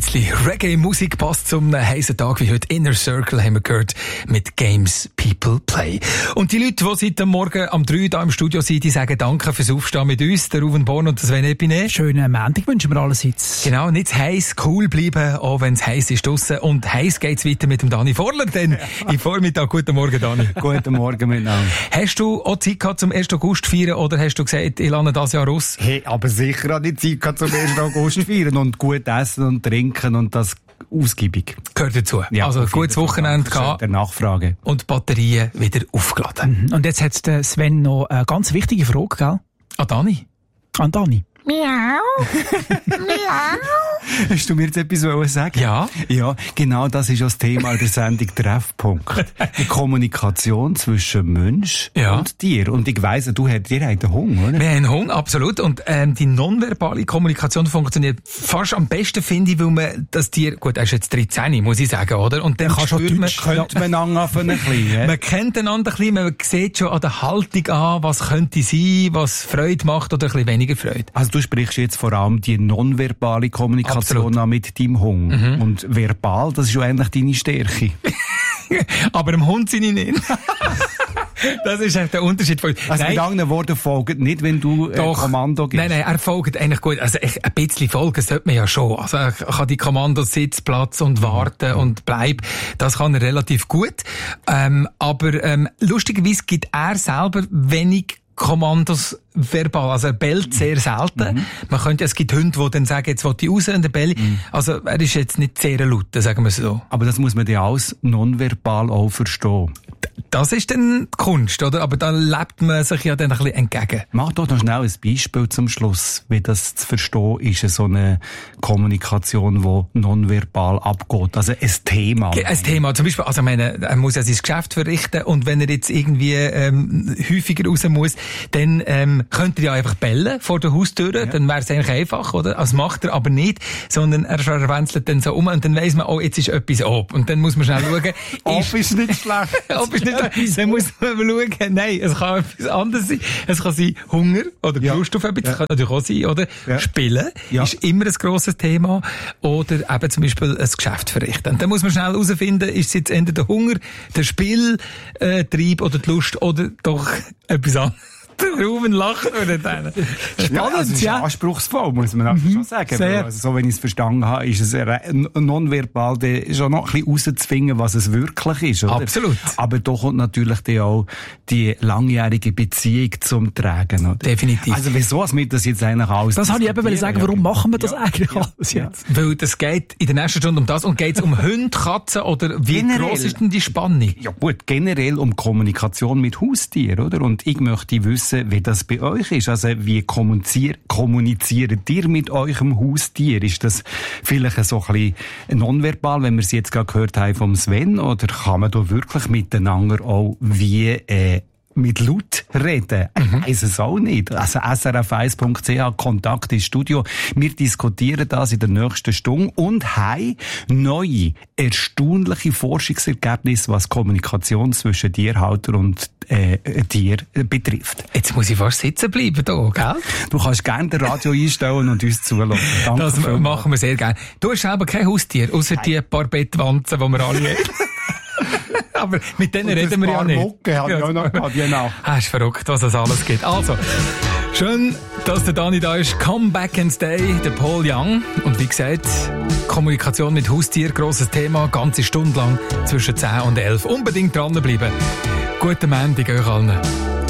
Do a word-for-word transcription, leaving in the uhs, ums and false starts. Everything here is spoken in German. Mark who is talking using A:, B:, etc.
A: bisschen Reggae-Musik passt zum heißen Tag wie heute. Inner Circle haben wir gehört mit Games People Play. Und die Leute, die seit dem Morgen am drei da im Studio sind, die sagen Danke fürs Aufstehen mit uns, der Ruven Born und der Sven Epine.
B: Schönen Montag wünschen wir allerseits.
A: Genau, nicht zu heiß, cool bleiben, auch wenn es heiß ist draussen. Und heiß geht's weiter mit dem Dani Vorler, denn ja. Im Vormittag. Guten Morgen, Dani.
C: Guten Morgen miteinander.
A: Hast du auch Zeit gehabt zum ersten August feiern oder hast du gesagt, ich lerne das Jahr aus?
C: Hey, aber sicher habe ich Zeit gehabt zum ersten August feiern und gut essen und trinken und das ausgiebig.
A: Gehört dazu.
C: Ja,
A: also ein gutes Wochenende gehabt.
C: Der Nachfrage.
A: Und die Batterien wieder aufgeladen.
B: Mhm. Und jetzt hat der Sven noch eine ganz wichtige Frage, gell?
A: An Dani.
B: An Dani.
D: Miau. Miau.
C: Hast du mir jetzt etwas sagen?
A: Ja.
C: Ja, genau das ist das Thema der Sendung Treffpunkt. Die Kommunikation zwischen Mensch
A: ja.
C: und Tier. Und ich weiss, du hast, ihr habt einen Hunger, oder?
A: Wir haben einen Hunger, absolut. Und ähm, die nonverbale Kommunikation funktioniert fast am besten, finde ich, weil man das Tier, gut, er ist jetzt dreizehn, muss ich sagen, oder? Und dann
C: kannst
A: spürt
C: du
A: man,
C: könnte man anfangen ein bisschen, ja?
A: Man kennt einander ein bisschen, man sieht schon an der Haltung an, was könnte sein, was Freude macht oder ein bisschen weniger Freude.
C: Also du sprichst jetzt vor allem die nonverbale Kommunikation
A: absolut.
C: An mit deinem Hund. Mhm. Und verbal, das ist ja eigentlich deine Stärke.
A: Aber dem Hund sind ich nicht. Das ist der Unterschied von...
C: Also
A: nein.
C: mit anderen Worten folgt nicht, wenn du äh,
A: Doch.
C: Kommando gibst.
A: Nein, nein, er folgt eigentlich gut. Also ich, ein bisschen folgen sollte man ja schon. Also er kann die Kommandos Sitz, Platz und warten mhm. und bleib. Das kann er relativ gut. Ähm, aber ähm, lustigerweise gibt er selber wenig Kommandos verbal, also er bellt sehr selten. Mhm. Man könnte, es gibt Hunde, die dann sagen, jetzt will ich raus und der bellt. Mhm. Also er ist jetzt nicht sehr laut, sagen wir es so.
C: Aber das muss man ja alles nonverbal auch verstehen.
A: Das ist dann die Kunst, oder? Aber da lebt man sich ja dann ein bisschen entgegen.
C: Mach doch noch schnell ein Beispiel zum Schluss, wie das zu verstehen ist, so eine Kommunikation, die nonverbal abgeht. Also ein Thema.
A: Ein Thema, zum Beispiel, also ich meine, er muss ja sein Geschäft verrichten und wenn er jetzt irgendwie ähm, häufiger raus muss, dann ähm, könnte er ja einfach bellen vor der Haustür, ja. Dann wäre es eigentlich einfach, oder? Also macht er aber nicht, sondern er verwenzelt dann so um und dann weiss man, oh, jetzt ist etwas ab. Und dann muss man schnell schauen.
C: Ob ist nicht schlecht.
A: Ob ist nicht schlecht. Dann muss man schauen, nein, es kann etwas anderes sein. Es kann sein Hunger oder ja. Lust auf etwas, ja. Das kann natürlich auch sein, oder? Ja. Spielen ja. Ist immer ein grosses Thema. Oder eben zum Beispiel ein Geschäft verrichten. Und dann muss man schnell herausfinden, ist es jetzt entweder der Hunger, der Spieltrieb oder die Lust oder doch etwas anderes. Ruben lacht oder dann.
C: Spannend, ja. Also ist ja. Anspruchsvoll, muss man mhm. schon sagen. Also, so, wenn ich es verstanden habe, ist es nonverbal schon noch ein bisschen rauszufinden, was es wirklich ist, oder?
A: Absolut.
C: Aber da kommt natürlich dann auch die langjährige Beziehung zum Tragen, oder?
A: Definitiv.
C: Also, wieso hast du das jetzt eigentlich alles?
B: Das habe ich eben sagen, warum machen wir das ja. eigentlich
C: ja.
B: alles jetzt?
A: Weil das geht in der nächsten Stunde um das und geht es um Hunde, Katzen oder wie generell, gross ist denn die Spanne?
C: Ja gut, generell um Kommunikation mit Haustieren, oder? Und ich möchte wissen, wie das bei euch ist. Also, wie kommuniziert, kommuniziert ihr mit eurem Haustier? Ist das vielleicht so ein bisschen nonverbal, wenn wir es jetzt gerade gehört haben vom Sven? Oder kann man da wirklich miteinander auch wie, äh, mit laut reden? Mhm. Ich weiss es auch nicht. Also S R F eins Punkt C H, Kontakt ins Studio. Wir diskutieren das in der nächsten Stunde und haben neue, erstaunliche Forschungsergebnisse, was Kommunikation zwischen Tierhalter und äh, Tier betrifft.
A: Jetzt muss ich fast sitzen bleiben hier, gell?
C: Du kannst gerne das Radio einstellen und uns zuhören. Danke.
A: Das vielmals. Machen wir sehr gerne. Du hast selber kein Haustier, außer die paar Bettwanzen, die wir alle haben. Aber mit denen und reden wir ja nicht.
C: Mucke habe ich auch noch gehabt, genau.
A: Ah, ist verrückt, was es alles gibt. Also, schön, dass der Dani da ist. Come back and stay, der Paul Young. Und wie gesagt, Kommunikation mit Haustier, grosses Thema, ganze Stunde lang zwischen zehn und elf. Unbedingt dranbleiben. Guten Montag euch allen.